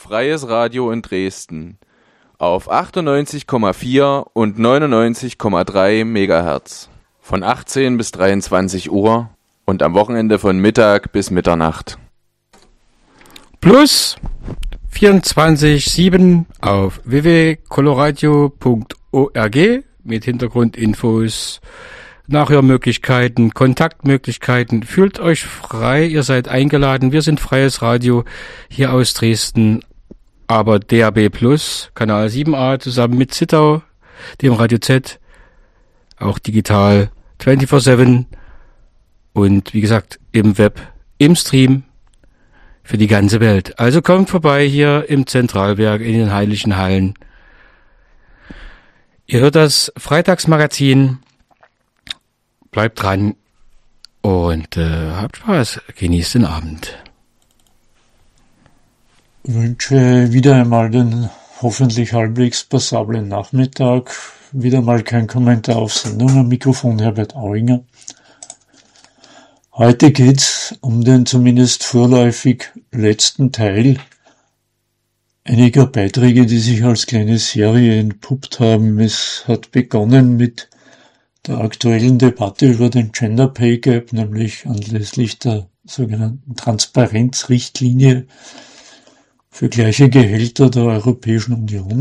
Freies Radio in Dresden auf 98,4 und 99,3 MHz von 18 bis 23 Uhr und am Wochenende von Mittag bis Mitternacht. Plus 24/7 auf www.coloradio.org mit Hintergrundinfos, Nachhörmöglichkeiten, Kontaktmöglichkeiten. Fühlt euch frei, ihr seid eingeladen. Wir sind freies Radio hier aus Dresden, aber DAB Plus, Kanal 7a zusammen mit Zittau, dem Radio Z, auch digital 24/7 und wie gesagt im Web, im Stream für die ganze Welt. Also kommt vorbei hier im Zentralwerk in den Heiligen Hallen. Ihr hört das Freitagsmagazin. Bleibt dran und habt Spaß. Genießt den Abend. Ich wünsche wieder einmal den hoffentlich halbwegs passablen Nachmittag. Wieder mal kein Kommentar auf Sendung. Am Mikrofon Herbert Auinger. Heute geht's um den zumindest vorläufig letzten Teil einiger Beiträge, die sich als kleine Serie entpuppt haben. Es hat begonnen mit der aktuellen Debatte über den Gender Pay Gap, nämlich anlässlich der sogenannten Transparenzrichtlinie für gleiche Gehälter der Europäischen Union.